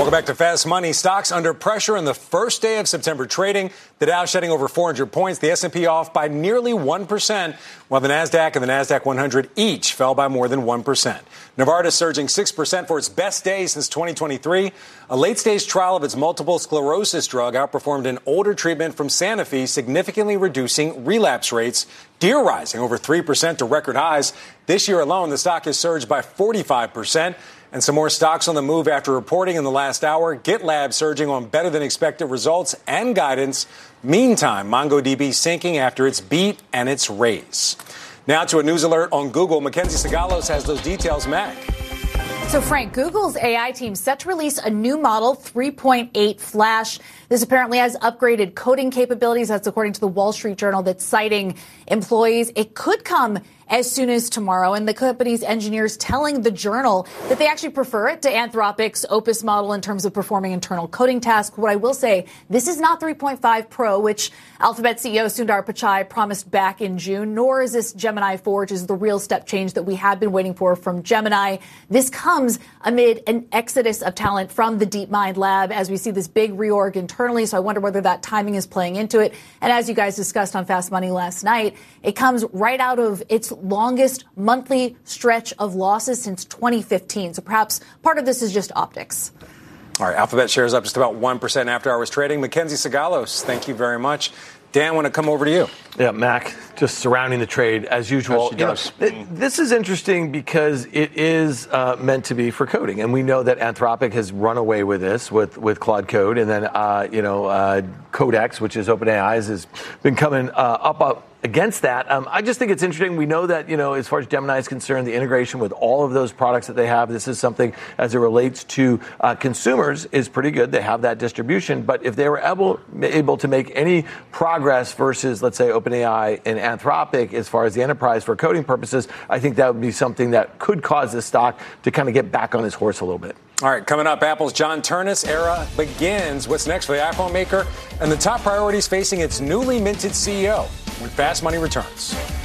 Welcome back to Fast Money. Stocks under pressure in the first day of September trading. The Dow shedding over 400 points. The S&P off by nearly 1%, while the Nasdaq and the Nasdaq 100 each fell by more than 1%. Novartis surging 6% for its best day since 2023. A late-stage trial of its multiple sclerosis drug outperformed an older treatment from Sanofi, significantly reducing relapse rates. Deere rising over 3% to record highs. This year alone, the stock has surged by 45%. And some more stocks on the move after reporting in the last hour. GitLab surging on better than expected results and guidance. Meantime, MongoDB sinking after its beat and its raise. Now to a news alert on Google. Mackenzie Sagalos has those details. Mac. So, Frank, Google's AI team set to release a new model 3.8 Flash. This apparently has upgraded coding capabilities. That's according to the Wall Street Journal, that's citing employees. It could come as soon as tomorrow. And the company's engineers telling the Journal that they actually prefer it to Anthropic's Opus model in terms of performing internal coding tasks. What I will say, this is not 3.5 Pro, which Alphabet CEO Sundar Pichai promised back in June, nor is this Gemini 4, which is the real step change that we have been waiting for from Gemini. This comes amid an exodus of talent from the DeepMind lab as we see this big reorg internally. So I wonder whether that timing is playing into it. And as you guys discussed on Fast Money last night, it comes right out of its longest monthly stretch of losses since 2015. So perhaps part of this is just optics. All right, Alphabet shares up just about 1% after hours trading. Mackenzie Sagalos, thank you very much. Dan, I want to come over to you. Yeah, Mac, just surrounding the trade as usual. This is interesting because it is meant to be for coding. And we know that Anthropic has run away with this with Claude Code. And then, Codex, which is OpenAI's, has been coming up against that. I just think it's interesting. We know that, as far as Gemini is concerned, the integration with all of those products that they have, this is something as it relates to consumers is pretty good. They have that distribution. But if they were able to make any progress versus, let's say, OpenAI and Anthropic as far as the enterprise for coding purposes, I think that would be something that could cause this stock to kind of get back on its horse a little bit. All right, coming up, Apple's John Ternus era begins. What's next for the iPhone maker? And the top priorities facing its newly minted CEO when Fast Money returns.